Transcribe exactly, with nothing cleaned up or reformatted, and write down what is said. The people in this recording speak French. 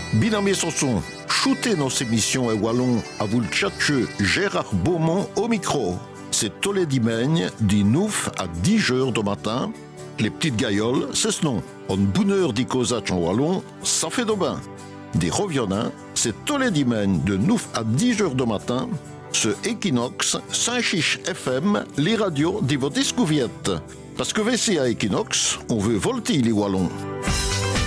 Binamé Sanson, shootez nos émissions et wallon à vous le tchatcheux Gérard Beaumont au micro. C'est tous les dimanches, du neuf à dix heures du matin. Les petites gailloles, c'est ce nom. En bonne heure d'y causer en wallon, ça fait de bain. Des reviennants, c'est tous les dimanches de neuf à dix heures du matin. Ce Equinox, Saint-Chiche F M, les radios de votre discouviette. Parce que V C à Equinox, on veut volter les wallons.